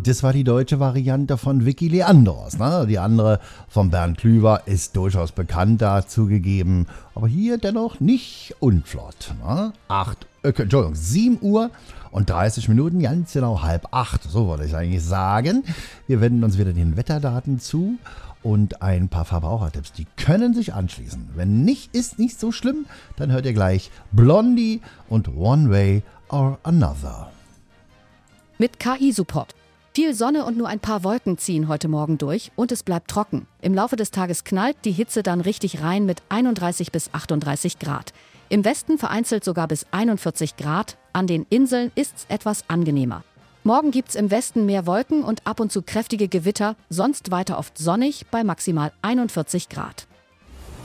Das war die deutsche Variante von Vicky Leandros. Ne? Die andere von Bernd Klüver ist durchaus bekannt dazugegeben, aber hier dennoch nicht unflott. Ne? 7 Uhr und 30 Minuten, ganz genau 7:30, so wollte ich eigentlich sagen. Wir wenden uns wieder den Wetterdaten zu und ein paar Verbrauchertipps, die können sich anschließen. Wenn nicht, ist nicht so schlimm, dann hört ihr gleich Blondie und One Way or Another. Mit KI-Support. Viel Sonne und nur ein paar Wolken ziehen heute Morgen durch und es bleibt trocken. Im Laufe des Tages knallt die Hitze dann richtig rein mit 31 bis 38 Grad. Im Westen vereinzelt sogar bis 41 Grad. An den Inseln ist's etwas angenehmer. Morgen gibt's im Westen mehr Wolken und ab und zu kräftige Gewitter, sonst weiter oft sonnig bei maximal 41 Grad.